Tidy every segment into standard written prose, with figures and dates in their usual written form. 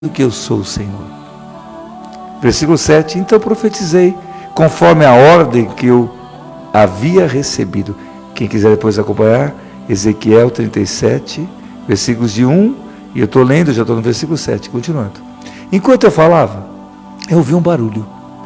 que eu sou o Senhor. Versículo 7, então profetizei conforme a ordem que eu havia recebido. Quem quiser depois acompanhar, Ezequiel 37, versículos de 1, e eu estou lendo, já estou no versículo 7, continuando. Enquanto eu falava, eu ouvi um barulho.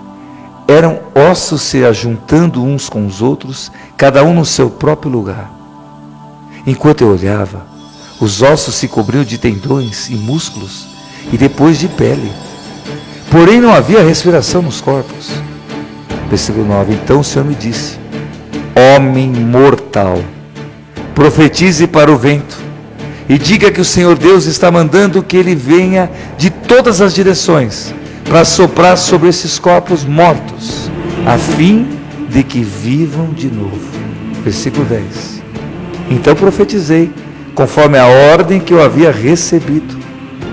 Eram ossos se ajuntando uns com os outros, cada um no seu próprio lugar. Enquanto eu olhava, os ossos se cobriam de tendões e músculos, e depois de pele. Porém não havia respiração nos corpos. Versículo 9, então o Senhor me disse: homem mortal, profetize para o vento, e diga que o Senhor Deus está mandando que ele venha de todas as direções, para soprar sobre esses corpos mortos, a fim de que vivam de novo. Versículo 10, então profetizei, conforme a ordem que eu havia recebido.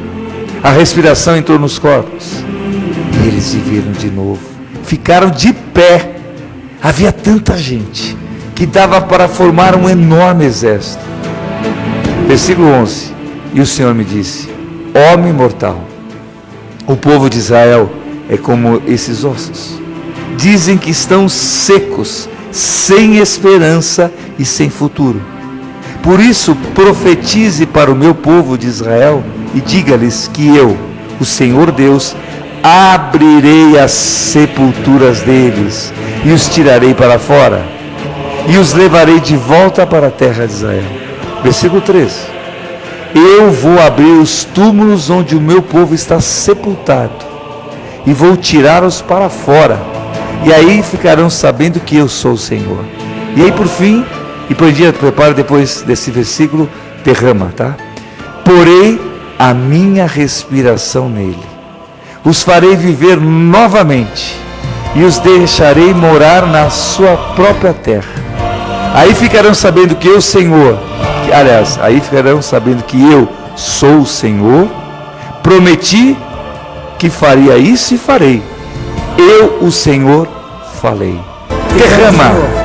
A respiração entrou nos corpos, e eles viveram de novo, ficaram de pé. Havia tanta gente, que dava para formar um enorme exército. Versículo 11, e o Senhor me disse: homem mortal, o povo de Israel é como esses ossos. Dizem que estão secos, sem esperança e sem futuro. Por isso profetize para o meu povo de Israel e diga-lhes que eu, o Senhor Deus, abrirei as sepulturas deles e os tirarei para fora e os levarei de volta para a terra de Israel. Versículo 13, eu vou abrir os túmulos onde o meu povo está sepultado e vou tirá-los para fora, e aí ficarão sabendo que eu sou o Senhor. E aí por fim, e prepara depois desse versículo, derrama, tá? Porei a minha respiração nele, os farei viver novamente e os deixarei morar na sua própria terra. Aí ficarão sabendo que eu, Senhor, aí ficarão sabendo que eu sou o Senhor, prometi que faria isso e farei. Eu, o Senhor, falei. Derrama